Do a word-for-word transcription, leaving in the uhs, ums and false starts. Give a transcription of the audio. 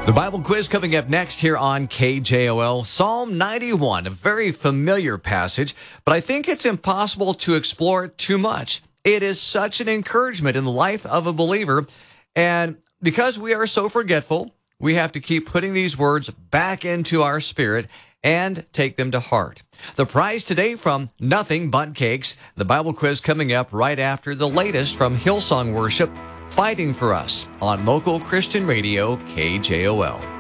The Bible quiz coming up next here on K J O L. Psalm ninety-one, a very familiar passage, but I think it's impossible to explore it too much. It is such an encouragement in the life of a believer, and because we are so forgetful, we have to keep putting these words back into our spirit and take them to heart. The prize today from Nothing But Cakes. The Bible quiz coming up right after the latest from Hillsong Worship, Fighting for Us on local Christian radio K J O L.